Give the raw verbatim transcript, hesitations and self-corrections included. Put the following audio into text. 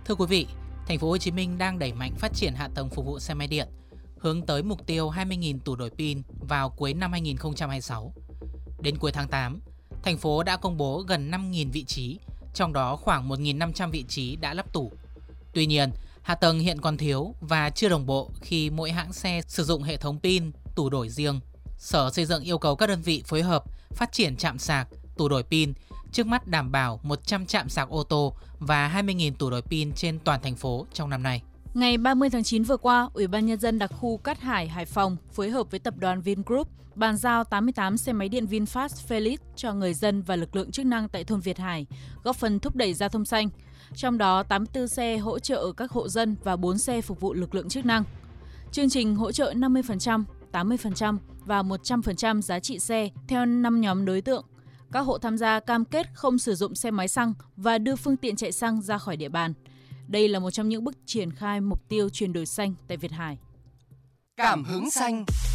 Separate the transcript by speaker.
Speaker 1: Thưa quý vị, thành phố Hồ Chí Minh đang đẩy mạnh phát triển hạ tầng phục vụ xe máy điện, hướng tới mục tiêu hai mươi nghìn tủ đổi pin vào cuối năm hai nghìn không trăm hai mươi sáu. Đến cuối tháng tám, thành phố đã công bố gần năm nghìn vị trí, trong đó khoảng một nghìn năm trăm vị trí đã lắp tủ. Tuy nhiên, hạ tầng hiện còn thiếu và chưa đồng bộ khi mỗi hãng xe sử dụng hệ thống pin, tủ đổi riêng. Sở Xây dựng yêu cầu các đơn vị phối hợp phát triển trạm sạc, tủ đổi pin, trước mắt đảm bảo một trăm trạm sạc ô tô và hai mươi nghìn tủ đổi pin trên toàn thành phố trong năm nay.
Speaker 2: Ngày ba mươi tháng chín vừa qua, Ủy ban Nhân dân đặc khu Cát Hải, Hải Phòng phối hợp với tập đoàn Vingroup bàn giao tám mươi tám xe máy điện VinFast Felix cho người dân và lực lượng chức năng tại thôn Việt Hải, góp phần thúc đẩy giao thông xanh. Trong đó, tám mươi tư xe hỗ trợ các hộ dân và bốn xe phục vụ lực lượng chức năng. Chương trình hỗ trợ năm mươi phần trăm, tám mươi phần trăm và một trăm phần trăm giá trị xe theo năm nhóm đối tượng. Các hộ tham gia cam kết không sử dụng xe máy xăng và đưa phương tiện chạy xăng ra khỏi địa bàn. Đây là một trong những bước triển khai mục tiêu chuyển đổi xanh tại Việt Hải.
Speaker 3: Cảm hứng xanh.